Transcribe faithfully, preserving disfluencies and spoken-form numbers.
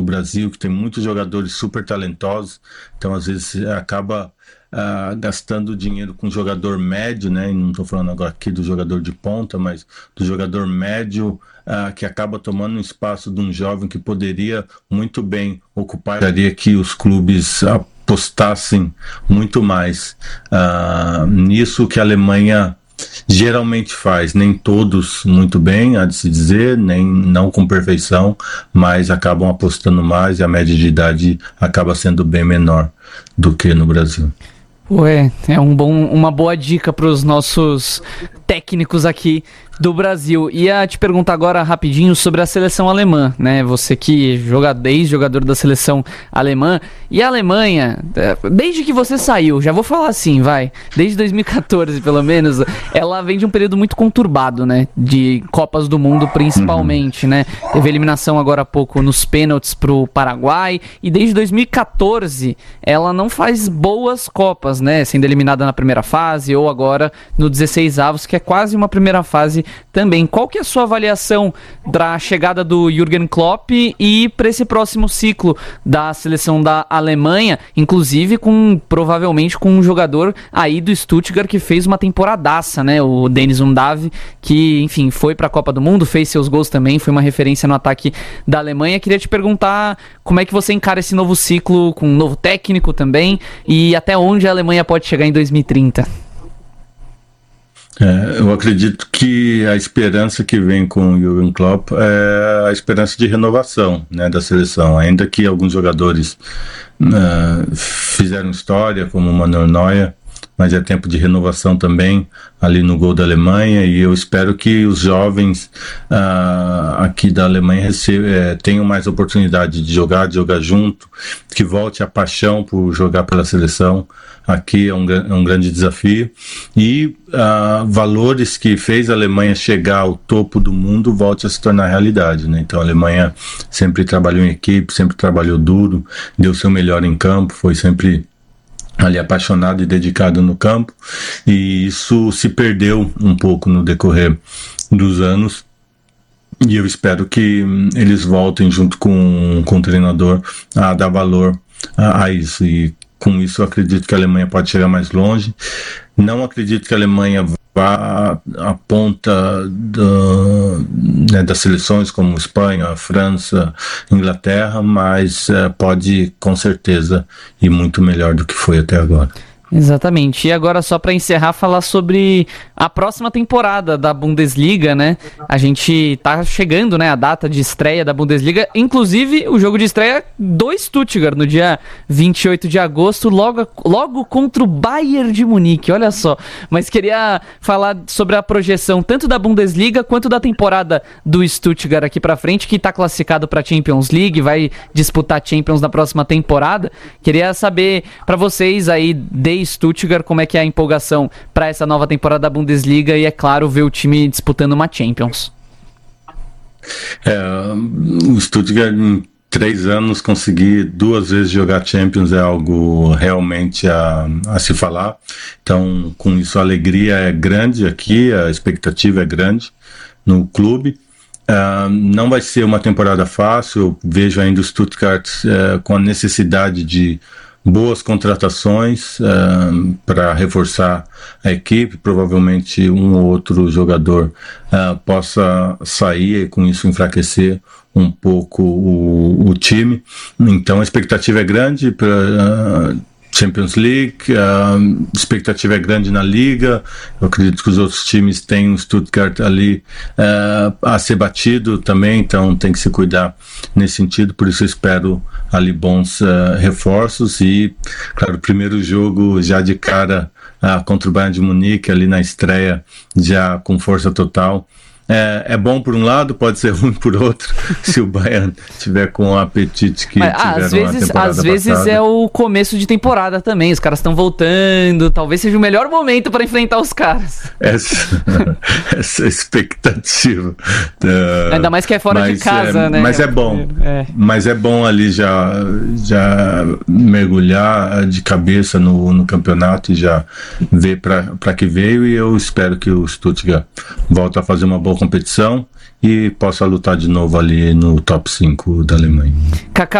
Brasil, que tem muitos jogadores super talentosos, então às vezes acaba uh, gastando dinheiro com jogador médio, né? E não estou falando agora aqui do jogador de ponta, mas do jogador médio uh, que acaba tomando um espaço de um jovem que poderia muito bem ocupar. Daria que os clubes apostassem muito mais uh, nisso que a Alemanha geralmente faz, nem todos muito bem, há de se dizer, nem não com perfeição, mas acabam apostando mais e a média de idade acaba sendo bem menor do que no Brasil. Ué, é um bom, uma boa dica para os nossos técnicos aqui do Brasil. Ia te perguntar agora rapidinho sobre a seleção alemã, né? Você que joga desde jogador da seleção alemã. E a Alemanha, desde que você saiu, já vou falar assim, vai, desde dois mil e catorze pelo menos, ela vem de um período muito conturbado, né? De Copas do Mundo principalmente, né? Teve eliminação agora há pouco nos pênaltis pro Paraguai. E desde dois mil e catorze ela não faz boas Copas, né? Sendo eliminada na primeira fase ou agora no dezesseis avos, que é quase uma primeira fase também. Qual que é a sua avaliação da chegada do Jürgen Klopp e para esse próximo ciclo da seleção da Alemanha, inclusive com provavelmente com um jogador aí do Stuttgart que fez uma temporadaça, né? O Dennis Undav, que enfim foi para a Copa do Mundo, fez seus gols também, foi uma referência no ataque da Alemanha. Queria te perguntar como é que você encara esse novo ciclo com um novo técnico também e até onde a Alemanha pode chegar em dois mil e trinta. É, eu acredito que a esperança que vem com o Jürgen Klopp é a esperança de renovação, né, da seleção, ainda que alguns jogadores uh, fizeram história, como o Manuel Neuer, mas é tempo de renovação também ali no gol da Alemanha, e eu espero que os jovens uh, aqui da Alemanha receba, é, tenham mais oportunidade de jogar, de jogar junto, que volte a paixão por jogar pela seleção. Aqui é um, é um grande desafio, e uh, valores que fez a Alemanha chegar ao topo do mundo volte a se tornar realidade, né? Então a Alemanha sempre trabalhou em equipe, sempre trabalhou duro, deu seu melhor em campo, foi sempre ali apaixonado e dedicado no campo, e isso se perdeu um pouco no decorrer dos anos, e eu espero que eles voltem junto com, com o treinador a dar valor a, a isso, e com isso eu acredito que a Alemanha pode chegar mais longe. Não acredito que a Alemanha vá à ponta do, né, das seleções como Espanha, França, Inglaterra, mas é, pode com certeza ir muito melhor do que foi até agora. Exatamente. E agora, só para encerrar, falar sobre a próxima temporada da Bundesliga, né? A gente tá chegando, né, a data de estreia da Bundesliga, inclusive o jogo de estreia do Stuttgart, no dia vinte e oito de agosto, logo, logo contra o Bayern de Munique, olha só. Mas queria falar sobre a projeção tanto da Bundesliga quanto da temporada do Stuttgart aqui para frente, que tá classificado para Champions League, vai disputar Champions na próxima temporada. Queria saber para vocês aí, de Stuttgart, como é que é a empolgação para essa nova temporada da Bundesliga e, é claro, ver o time disputando uma Champions. É, o Stuttgart em três anos conseguir duas vezes jogar Champions é algo realmente a, a se falar, então com isso a alegria é grande aqui, a expectativa é grande no clube. Uh, não vai ser uma temporada fácil, eu vejo ainda o Stuttgart uh, com a necessidade de boas contratações uh, para reforçar a equipe, provavelmente um ou outro jogador uh, possa sair e com isso enfraquecer um pouco o, o time, então a expectativa é grande para uh, Champions League, a uh, expectativa é grande na Liga, eu acredito que os outros times têm o Stuttgart ali uh, a ser batido também, então tem que se cuidar nesse sentido, por isso eu espero ali bons uh, reforços e, claro, o primeiro jogo já de cara uh, contra o Bayern de Munique, ali na estreia, já com força total. É, é bom por um lado, pode ser ruim por outro, se o Bayern tiver com o apetite que Mas, tiveram às vezes, na temporada às vezes passada. É o começo de temporada também, os caras estão voltando, talvez seja o melhor momento para enfrentar os caras. Essa, essa expectativa. Uh, Ainda mais que é fora mas, de casa, é, né? Mas é bom, é. mas é bom ali já, já mergulhar de cabeça no, no campeonato e já ver para que veio, e eu espero que o Stuttgart volte a fazer uma boa competição e possa lutar de novo ali no top cinco da Alemanha. Cacau,